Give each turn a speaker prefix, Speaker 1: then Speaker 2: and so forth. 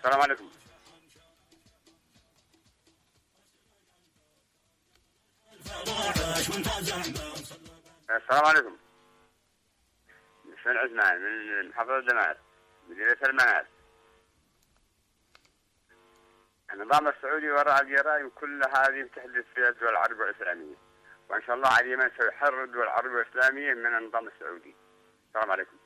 Speaker 1: السلام عليكم. السلام عليكم. من عثمان من محافظة دمار مدينة المنال. النظام السعودي وراء الجرائم كل هذه تحدث في الدول العربية والإسلامية، وإن شاء الله عليما سيحرر الدول العربية والإسلامية من النظام السعودي. السلام عليكم.